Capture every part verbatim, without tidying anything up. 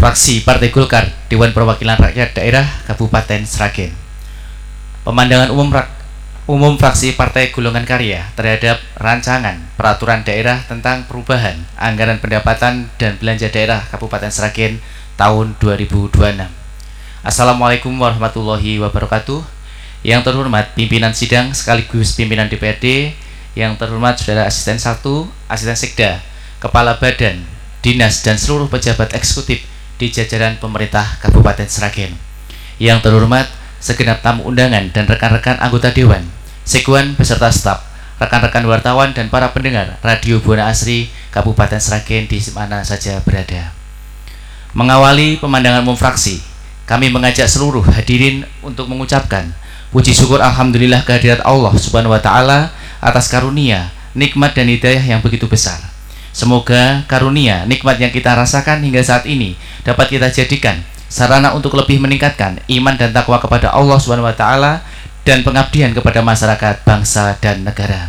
Fraksi Partai Golkar Dewan Perwakilan Rakyat Daerah Kabupaten Sragen. Pemandangan umum rak, umum fraksi Partai Golongan Karya terhadap rancangan peraturan daerah tentang perubahan anggaran pendapatan dan belanja daerah Kabupaten Sragen tahun dua ribu dua puluh enam. Assalamualaikum warahmatullahi wabarakatuh. Yang terhormat pimpinan sidang sekaligus pimpinan D P R D, yang terhormat Saudara Asisten satu, Asisten Sekda, Kepala Badan, Dinas dan seluruh pejabat eksekutif di jajaran pemerintah Kabupaten Sragen. Yang terhormat segenap tamu undangan dan rekan-rekan anggota Dewan, Sekwan beserta staf, rekan-rekan wartawan dan para pendengar Radio Buana Asri Kabupaten Sragen di mana saja berada. Mengawali pemandangan umum fraksi, kami mengajak seluruh hadirin untuk mengucapkan puji syukur alhamdulillah kehadirat Allah Subhanahu wa taala atas karunia, nikmat dan hidayah yang begitu besar. Semoga karunia, nikmat yang kita rasakan hingga saat ini dapat kita jadikan sarana untuk lebih meningkatkan iman dan takwa kepada Allah Subhanahu wa taala dan pengabdian kepada masyarakat, bangsa dan negara.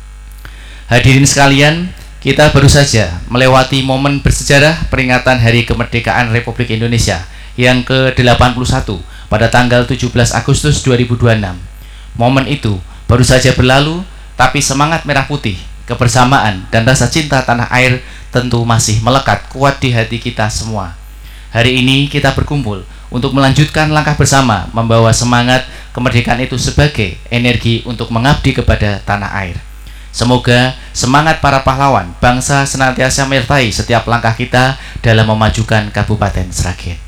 Hadirin sekalian, kita baru saja melewati momen bersejarah peringatan Hari Kemerdekaan Republik Indonesia yang ke delapan puluh satu pada tanggal tujuh belas Agustus dua ribu dua puluh enam. Momen itu baru saja berlalu, tapi semangat merah putih, kebersamaan dan rasa cinta tanah air tentu masih melekat kuat di hati kita semua. Hari ini kita berkumpul untuk melanjutkan langkah bersama membawa semangat kemerdekaan itu sebagai energi untuk mengabdi kepada tanah air. Semoga semangat para pahlawan bangsa senantiasa menyertai setiap langkah kita dalam memajukan Kabupaten Sragen.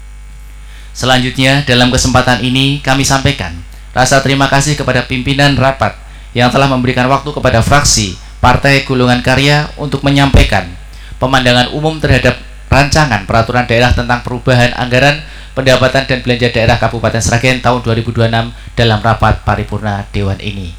Selanjutnya, dalam kesempatan ini kami sampaikan rasa terima kasih kepada pimpinan rapat yang telah memberikan waktu kepada fraksi Partai Golongan Karya untuk menyampaikan pemandangan umum terhadap rancangan peraturan daerah tentang perubahan anggaran pendapatan dan belanja daerah Kabupaten Sragen tahun dua ribu dua puluh enam dalam rapat paripurna Dewan ini.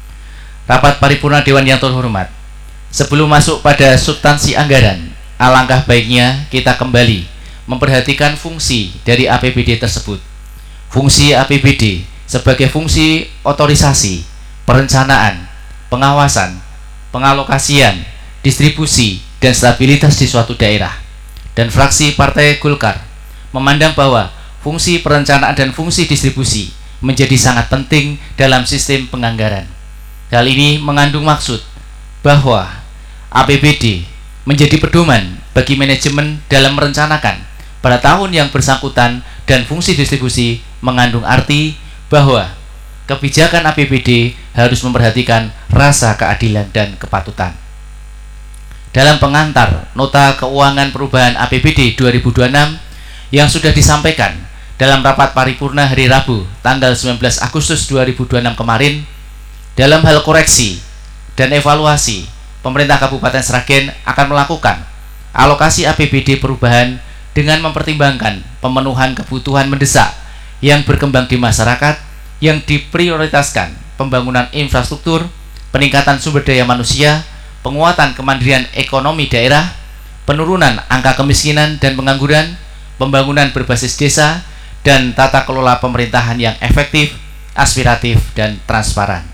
Rapat paripurna Dewan yang terhormat, sebelum masuk pada substansi anggaran, alangkah baiknya kita kembali memperhatikan fungsi dari A P B D tersebut. Fungsi A P B D sebagai fungsi otorisasi, perencanaan, pengawasan, pengalokasian, distribusi, dan stabilitas di suatu daerah. Dan fraksi Partai Golkar memandang bahwa fungsi perencanaan dan fungsi distribusi menjadi sangat penting dalam sistem penganggaran. Hal ini mengandung maksud bahwa A P B D menjadi pedoman bagi manajemen dalam merencanakan pada tahun yang bersangkutan, dan fungsi distribusi mengandung arti bahwa kebijakan A P B D harus memperhatikan rasa keadilan dan kepatutan. Dalam pengantar Nota Keuangan Perubahan A P B D dua ribu dua puluh enam yang sudah disampaikan dalam rapat paripurna hari Rabu tanggal sembilan belas Agustus dua ribu dua puluh enam kemarin, dalam hal koreksi dan evaluasi, pemerintah Kabupaten Sragen akan melakukan alokasi A P B D perubahan dengan mempertimbangkan pemenuhan kebutuhan mendesak yang berkembang di masyarakat, yang diprioritaskan pembangunan infrastruktur, peningkatan sumber daya manusia, penguatan kemandirian ekonomi daerah, penurunan angka kemiskinan dan pengangguran, pembangunan berbasis desa, dan tata kelola pemerintahan yang efektif, aspiratif, dan transparan.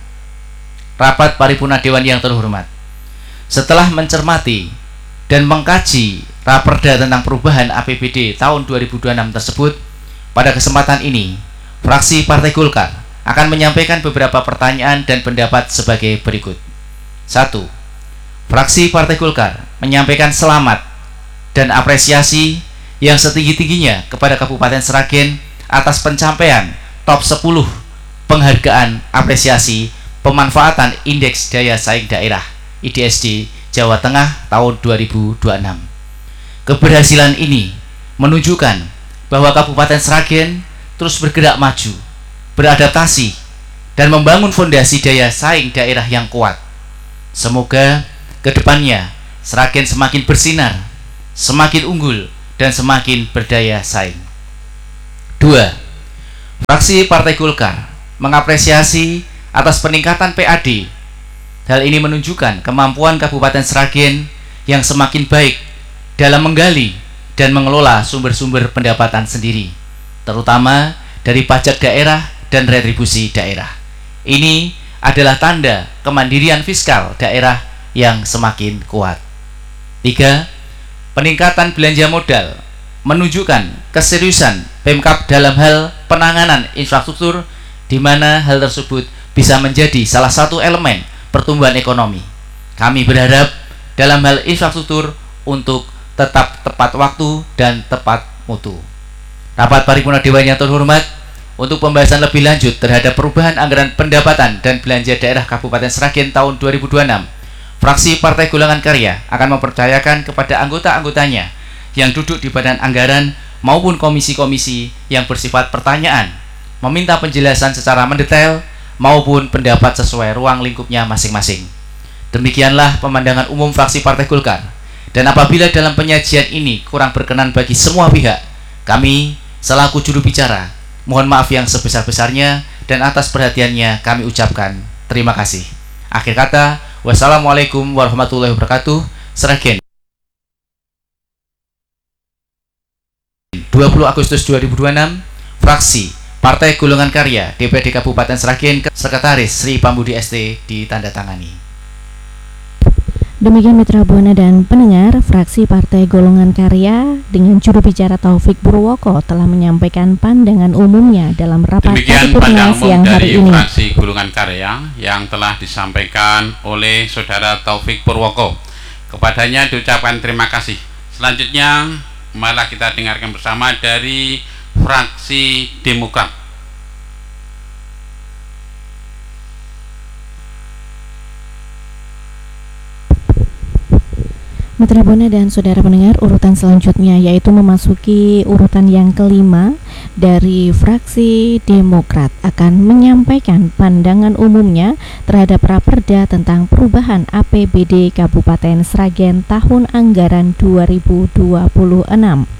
Rapat paripurna Dewan yang terhormat, setelah mencermati dan mengkaji Raperda tentang perubahan A P B D tahun dua ribu dua puluh enam tersebut, pada kesempatan ini, fraksi Partai Golkar akan menyampaikan beberapa pertanyaan dan pendapat sebagai berikut. Satu. Fraksi Partai Golkar menyampaikan selamat dan apresiasi yang setinggi-tingginya kepada Kabupaten Sragen atas pencapaian top sepuluh penghargaan apresiasi pemanfaatan Indeks Daya Saing Daerah I D S D Jawa Tengah tahun dua ribu dua puluh enam. Keberhasilan ini menunjukkan bahwa Kabupaten Sragen terus bergerak maju, beradaptasi, dan membangun fondasi daya saing daerah yang kuat. Semoga kedepannya Sragen semakin bersinar, semakin unggul, dan semakin berdaya saing. Dua. Fraksi Partai Golkar mengapresiasi atas peningkatan P A D. Hal ini menunjukkan kemampuan Kabupaten Sragen yang semakin baik dalam menggali dan mengelola sumber-sumber pendapatan sendiri, terutama dari pajak daerah dan retribusi daerah. Ini adalah tanda kemandirian fiskal daerah yang semakin kuat. Tiga. Peningkatan belanja modal menunjukkan keseriusan Pemkab dalam hal penanganan infrastruktur, di mana hal tersebut bisa menjadi salah satu elemen pertumbuhan ekonomi. Kami berharap dalam hal infrastruktur untuk tetap tepat waktu dan tepat mutu. Rapat paripurna Dewan yang terhormat, untuk pembahasan lebih lanjut terhadap perubahan anggaran pendapatan dan belanja daerah Kabupaten Sragen tahun dua ribu dua puluh enam, fraksi Partai Golongan Karya akan mempercayakan kepada anggota-anggotanya yang duduk di badan anggaran maupun komisi-komisi yang bersifat pertanyaan, meminta penjelasan secara mendetail maupun pendapat sesuai ruang lingkupnya masing-masing. Demikianlah pemandangan umum fraksi Partai Golkar. Dan apabila dalam penyajian ini kurang berkenan bagi semua pihak, kami selaku juru bicara mohon maaf yang sebesar-besarnya, dan atas perhatiannya kami ucapkan terima kasih. Akhir kata, wassalamualaikum warahmatullahi wabarakatuh. Sragen, dua puluh Agustus dua ribu dua puluh enam, fraksi Partai Golongan Karya D P R D Kabupaten Sragen, Sekretaris Sri Pambudi S T, ditandatangani. Demikian Mitra Buana dan pendengar, fraksi Partai Golongan Karya dengan juru bicara Taufik Purwoko telah menyampaikan pandangan umumnya dalam rapat paripurna siang hari ini. Demikian fraksi Golongan Karya yang telah disampaikan oleh Saudara Taufik Purwoko. Kepadanya diucapkan terima kasih. Selanjutnya malah kita dengarkan bersama dari fraksi Demokrat. Mitra Buana dan saudara pendengar, urutan selanjutnya yaitu memasuki urutan yang kelima dari fraksi Demokrat akan menyampaikan pandangan umumnya terhadap Raperda tentang perubahan A P B D Kabupaten Sragen tahun anggaran dua ribu dua puluh enam.